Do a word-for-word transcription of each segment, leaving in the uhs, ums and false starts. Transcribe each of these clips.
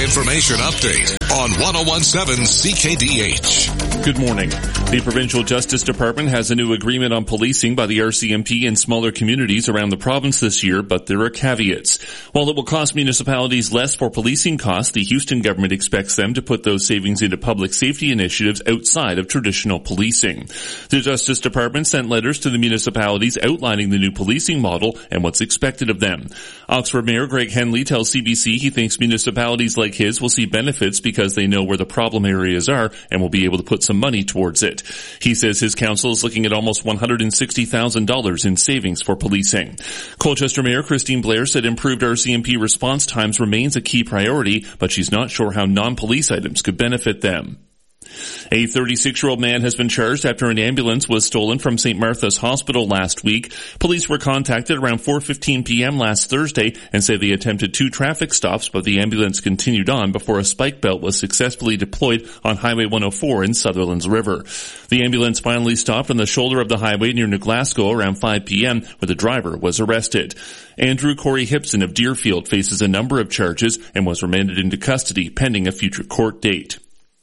information update on one oh one seven C K D H. Good morning. The Provincial Justice Department has a new agreement on policing by the R C M P in smaller communities around the province this year, but there are caveats. While it will cost municipalities less for policing costs, the Houston government expects them to put those savings into public safety initiatives outside of traditional policing. The Justice Department sent letters to the municipalities outlining the new policing model and what's expected of them. Oxford Mayor Greg Henley tells C B C he thinks municipalities like his will see benefits because they know where the problem areas are and will be able to put some money towards it. He says his council is looking at almost one hundred sixty thousand dollars in savings for policing. Colchester Mayor Christine Blair said improved R C M P response times remains a key priority, but she's not sure how non-police items could benefit them. A thirty-six-year-old man has been charged after an ambulance was stolen from Saint Martha's Hospital last week. Police were contacted around four fifteen p.m. last Thursday and say they attempted two traffic stops, but the ambulance continued on before a spike belt was successfully deployed on Highway one oh four in Sutherland's River. The ambulance finally stopped on the shoulder of the highway near New Glasgow around five p.m., where the driver was arrested. Andrew Corey Hipson of Deerfield faces a number of charges and was remanded into custody pending a future court date.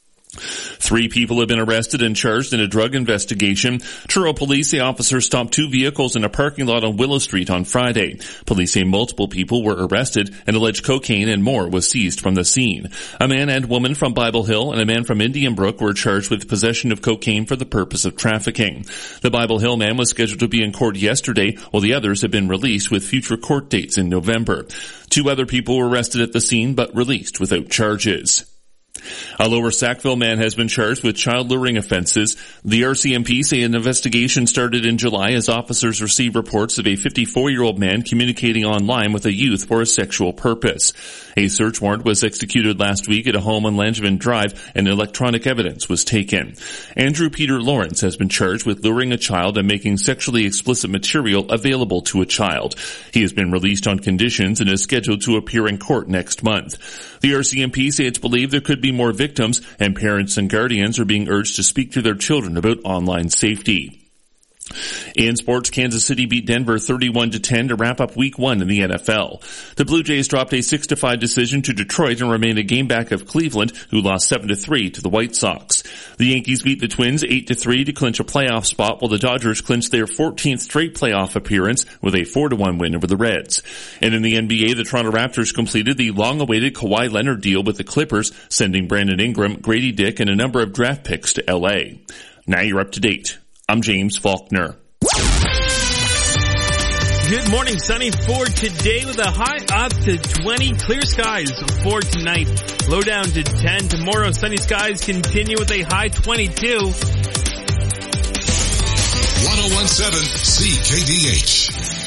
Three people have been arrested and charged in a drug investigation. Truro police say officers stopped two vehicles in a parking lot on Willow Street on Friday. Police say multiple people were arrested and alleged cocaine and more was seized from the scene. A man and woman from Bible Hill and a man from Indian Brook were charged with possession of cocaine for the purpose of trafficking. The Bible Hill man was scheduled to be in court yesterday, while the others have been released with future court dates in November. Two other people were arrested at the scene but released without charges. A Lower Sackville man has been charged with child luring offenses. The R C M P say an investigation started in July as officers received reports of a fifty-four-year-old man communicating online with a youth for a sexual purpose. A search warrant was executed last week at a home on Langevin Drive and electronic evidence was taken. Andrew Peter Lawrence has been charged with luring a child and making sexually explicit material available to a child. He has been released on conditions and is scheduled to appear in court next month. The R C M P say it's believed there could be more victims, and parents and guardians are being urged to speak to their children about online safety. In sports, Kansas City beat Denver thirty-one to ten to wrap up week one in the N F L. The Blue Jays dropped a six to five decision to Detroit and remain a game back of Cleveland, who lost seven to three to the White Sox. The Yankees beat the Twins eight to three to clinch a playoff spot, while the Dodgers clinched their fourteenth straight playoff appearance with a four to one win over the Reds. And in the N B A, the Toronto Raptors completed the long-awaited Kawhi Leonard deal with the Clippers, sending Brandon Ingram, Grady Dick, and a number of draft picks to L A. Now you're up to date. I'm James Faulkner. Good morning, sunny for today with a high up to twenty, clear skies for tonight, low down to ten. Tomorrow, sunny skies continue with a high twenty-two. one oh one seven C K D H.